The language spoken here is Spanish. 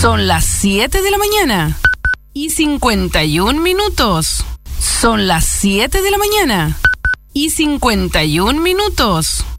Son las 7 de la mañana y 51 minutos. Son las 7 de la mañana y 51 minutos.